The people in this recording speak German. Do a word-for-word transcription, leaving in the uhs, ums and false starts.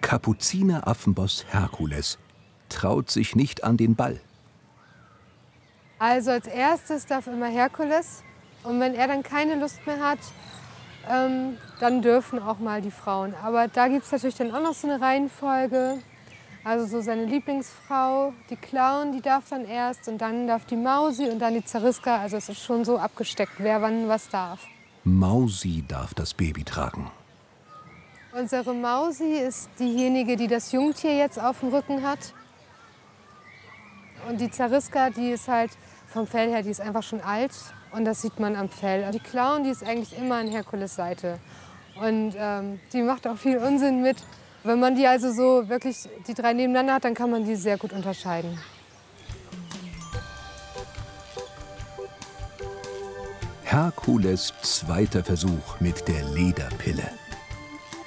Kapuzineraffenboss Herkules traut sich nicht an den Ball. Also als erstes darf immer Herkules. Und wenn er dann keine Lust mehr hat, ähm, dann dürfen auch mal die Frauen. Aber da gibt es natürlich dann auch noch so eine Reihenfolge. Also so seine Lieblingsfrau, die Clown, die darf dann erst. Und dann darf die Mausi und dann die Zariska. Also es ist schon so abgesteckt, wer wann was darf. Mausi darf das Baby tragen. Unsere Mausi ist diejenige, die das Jungtier jetzt auf dem Rücken hat. Und die Zariska, die ist halt vom Fell her, die ist einfach schon alt. Und das sieht man am Fell. Die Clown, die ist eigentlich immer an Herkules Seite. Und ähm, die macht auch viel Unsinn mit. Wenn man die also so wirklich die drei nebeneinander hat, dann kann man die sehr gut unterscheiden. Herkules zweiter Versuch mit der Lederpille.